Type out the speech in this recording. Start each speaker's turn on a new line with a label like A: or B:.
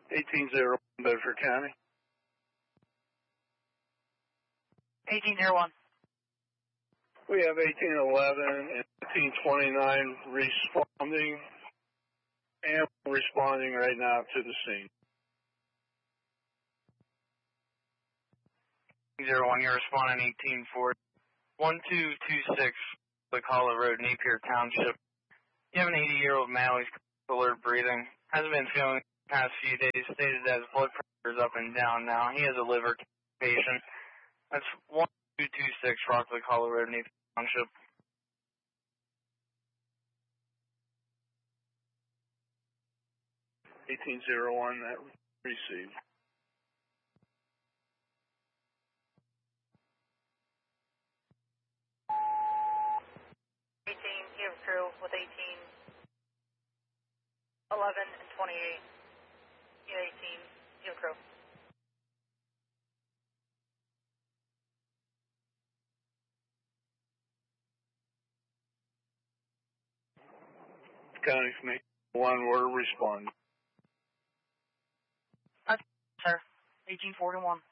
A: 1801 Bedford County.
B: 1801.
A: We have 1811 and 1829 responding and responding right now to the scene.
C: 01, you're responding 1840. 1226 Hollow Road, Napier Township. You have an 80-year-old male. He's alert breathing. Hasn't been feeling the past few days. Stated that his blood pressure is up and down now. He has a liver patient. That's 1226 Rockland Hollow Road, Napier Township.
A: $1801 that received.
B: You have crew with 18, 11, and 28. You have 18. You have crew.
A: County Commission 1 were responding.
B: Sir, 1841.